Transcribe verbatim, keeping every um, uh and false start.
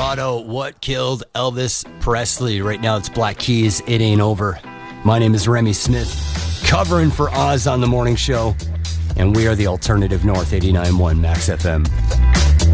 Desperado, what killed Elvis Presley? Right now it's Black Keys, It Ain't Over. My name is Remy Smith, covering for Oz on the morning show, and we are the Alternative North eighty-nine point one Max F M.